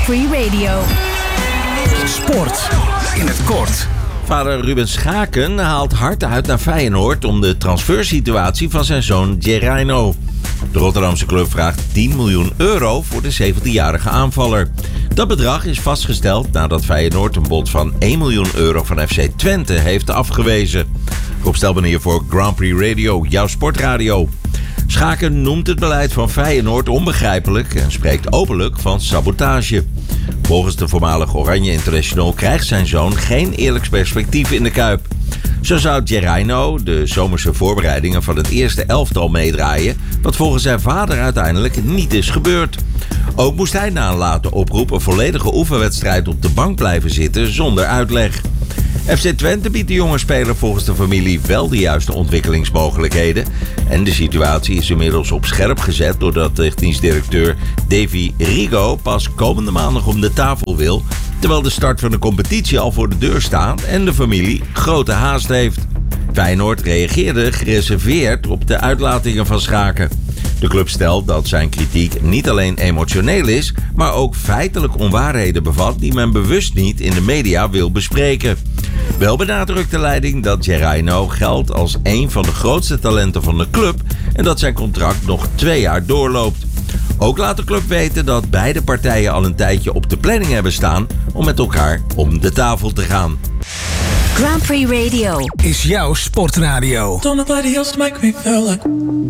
Free Radio. Sport in het kort. Vader Ruben Schaken haalt hard uit naar Feyenoord om de transfersituatie van zijn zoon Gerino. De Rotterdamse club vraagt 10 miljoen euro voor de 17-jarige aanvaller. Dat bedrag is vastgesteld nadat Feyenoord een bod van 1 miljoen euro van FC Twente heeft afgewezen. Rob Stelman hier voor Grand Prix Radio, jouw sportradio. Schaken noemt het beleid van Feyenoord onbegrijpelijk en spreekt openlijk van sabotage. Volgens de voormalige Oranje International krijgt zijn zoon geen eerlijk perspectief in de Kuip. Zo zou Gerino de zomerse voorbereidingen van het eerste elftal meedraaien, wat volgens zijn vader uiteindelijk niet is gebeurd. Ook moest hij na een late oproep een volledige oefenwedstrijd op de bank blijven zitten zonder uitleg. FC Twente biedt de jonge speler volgens de familie wel de juiste ontwikkelingsmogelijkheden. En de situatie is inmiddels op scherp gezet doordat technisch directeur Davy Rigo pas komende maandag om de tafel wil, terwijl de start van de competitie al voor de deur staat en de familie grote haast heeft. Feyenoord reageerde gereserveerd op de uitlatingen van Schaken. De club stelt dat zijn kritiek niet alleen emotioneel is, maar ook feitelijk onwaarheden bevat die men bewust niet in de media wil bespreken. Wel benadrukt de leiding dat Gerino geldt als een van de grootste talenten van de club en dat zijn contract nog 2 jaar doorloopt. Ook laat de club weten dat beide partijen al een tijdje op de planning hebben staan om met elkaar om de tafel te gaan. Grand Prix Radio is jouw sportradio. Don't nobody else make me feel like.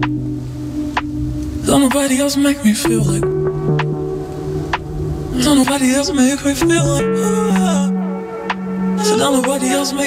Don't nobody else make me feel like. Don't nobody else make me feel like. So don't nobody else make